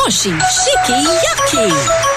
Moshi Chiki Yaki.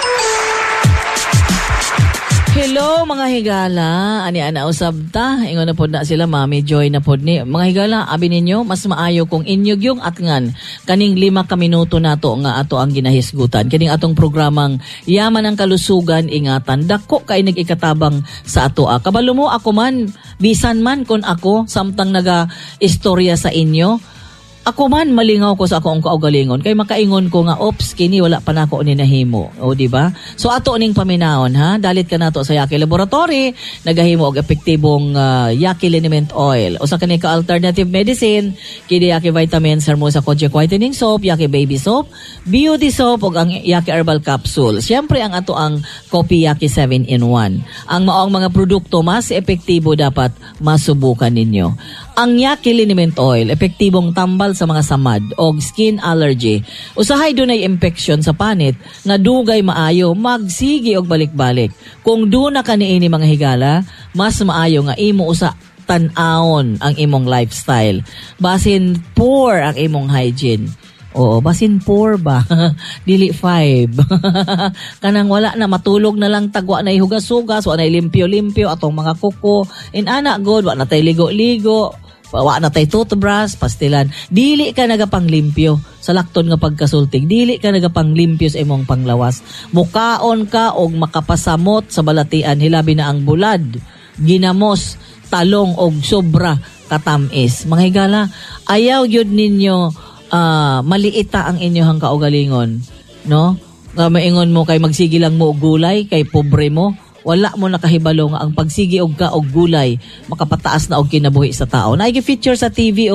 Hello mga higala, ani ana usab ta, ingon na pod na sila Mami Joy na pod ni. Mga higala, abi ninyo mas maayo kung inyog yung atngan kaning 5 ka minuto nato nga ato ang ginahisgutan. Kining atong programang Yaman ang Kalusugan, ingatan dako kay nag-ikatabang sa ato. Kabalo mo ako man, bisan man kon ako samtang naga-istorya sa inyo. Ako man malingaw ko sa akong kaugalingon kay makaingon ko nga ops kini wala pa nako ni nahimo, o di ba? So ato ning paminahon ha, dalit ka nato sa Yaki Laboratory, nagahimo og epektibong Yaki Liniment Oil. Usa kani ka alternative medicine, kini Yaki Vitamins, Hermosa Kojic Whitening Soap, Yaki Baby Soap, Beauty Soap ug ang Yaki Herbal Capsule. Siyempre ang ato ang Kopi Yaki 7-in-1. Ang maong mga produkto mas epektibo dapat masubukan ninyo. Ang Yaki Liniment Oil, epektibong tambal sa mga samad o skin allergy. Usahay dunay infection sa panit nga dugay maayo magsigi og balik-balik. Kung duna ka niini mga higala, mas maayo nga imo usa tan-awon ang imong lifestyle. Basin poor ang imong hygiene. Oo, basin 4 ba? Dili 5. Kanang wala na, matulog na lang tagwa na ihugas-hugas, wa na limpyo-limpyo atong mga kuko. In ana good, wa na tay ligo-ligo. Wa na tay toothbrush, pastilan. Dili ka nagapanglimpyo sa lakton nga pagkasultig. Dili ka nagapanglimpyo sa imong panglawas. Mukaon ka og makapasamot sa balatian, hilabi na ang bulad, ginamos, talong og sobra katamis. Mga higala, ayaw gyud ninyo maliita ang inyong kaugalingon, no? Maingon mo kay magsigi lang mo og gulay kay pobre mo. Wala mo nakahibalo nga ang pagsigi og ka og gulay makapataas na og kinabuhi sa tao. Naigi-feature sa TV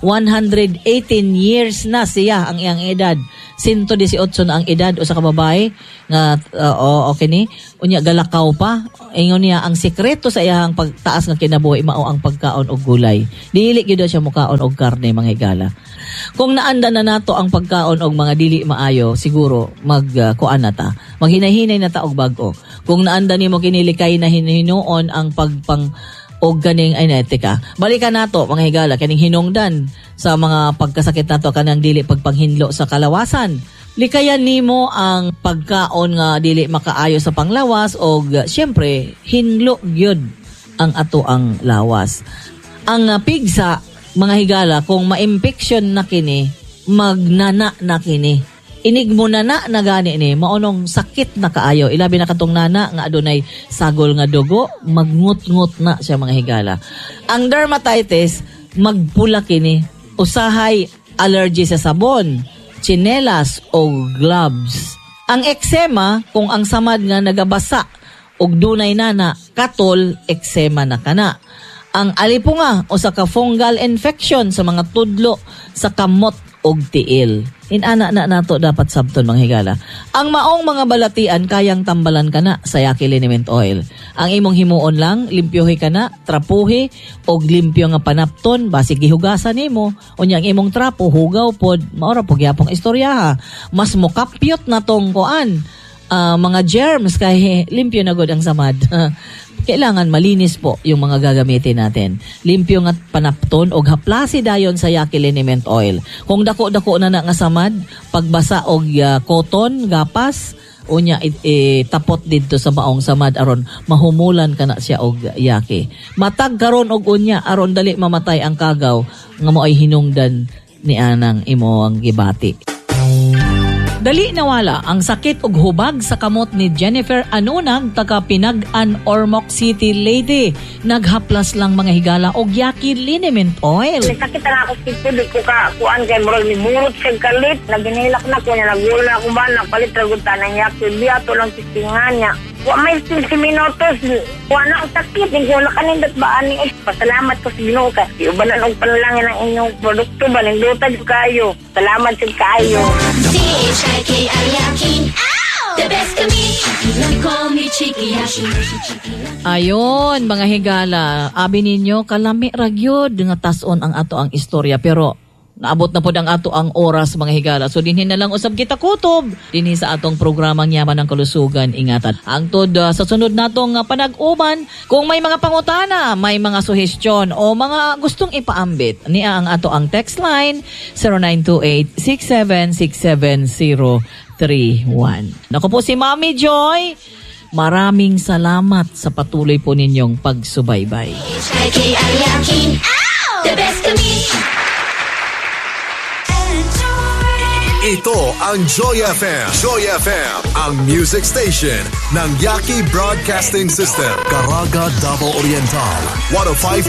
118 years na siya ang iyang edad. 118 na ang edad o sa kababae nga okay ni unya galakaw pa. Ingon niya ang sekreto sa iyang pagtaas nga kinabuhi mao ang pagkaon og gulay. Dili gyud siya mukaon og karne mga higala. Kung naanda na nato ang pagkaon og mga dili maayo, siguro kuan na ta. Maghinay-hinay na ta og bag-o. Kung naanda nimo kinilikay na hinuon ang pagpang og ganing etika. Balikan nato mga higala kaning hinungdan sa mga pagkasakit nato kanang dili pagpanghinlo sa kalawasan. Likayan nimo ang pagkaon nga dili makaayo sa panglawas og syempre hinlo gyud ang ato ang lawas. Ang pigsa mga higala kung ma-infection na kini, magnana na kini. Inig mo na gani ni, maunong sakit na kaayo. Ilabi na katong nana nga adunay sagol nga dugo, magngut-ngut na siya mga higala. Ang dermatitis, magpula kini. Usahay allergy sa sabon, tsinelas o gloves. Ang eczema, kung ang samad nga nagabasa og dunay nana, katol, eczema na kana. Ang alipunga o sa fungal infection sa mga tudlo sa kamot og tiil. Inana na nato dapat sabton mga higala. Ang maong mga balatian kayang tambalan ka na sa Yaki Liniment Oil. Ang imong himuon lang, limpyohi ka na, trapuhi, og limpyo nga panapton, basig gihugasan nimo. Unya ang imong trapo, hugaw pod, maura po gyapong istorya ha. Mas mukapyot na tong kuan. Mga germs kay limpyo na gud ang samad. Kailangan malinis po yung mga gagamitin natin. Limpyo nga panapton og haplasi dayon sa Yaki Liniment Oil. Kung dako-dako na nga samad, pagbasa og cotton, gapas, unya tapot didto sa maong samad aron mahumulan kana siya og Yaki. Matag karon og unya aron dali mamatay ang kagaw nga moay hinungdan ni anang imo ang gibati. Dali nawala ang sakit ug hubag sa kamot ni Jennifer Anunag taga Pinag-an, Ormoc City Lady. Naghaplas lang mga higala og Yaki Liniment Oil. Sakit na ako sipid ko ka kuan kay moral ni murot sa kalit. Naginilak na ko niya nagulo na ako ba nagpalit ra gud tanang Yaki biato lang tistingan niya. Wa may 15 minutos. Wa na ang sakit ning wala kanindot ba ani. Pasalamat ko sa Ginoo kay iubanan og panalangin ang inyong produkto ba ning dutad kayo. Salamat sa kayo. The best to me, call me Chiki Yashi. Ayon mga higala, abi ninyo kalami ra gyud nga tas-on ang ato ang istorya pero Naabot na po ang ato ang oras mga higala. So dinhin na lang usab kita kutob dinhi sa atong programang Yaman ng Kalusugan Ingatan. Hangtod sa sunod natong panag-uban, kung may mga pangutana, may mga suhestyon o mga gustong ipaambit, niya ang ato ang text line 0928-6767-031. Naku po si Mami Joy. Maraming salamat sa patuloy po ninyong pagsubaybay. The best of me. Ito ang Joy FM. Joy FM, ang music station ng Yaki Broadcasting System. Caraga, Davao Oriental. 105.9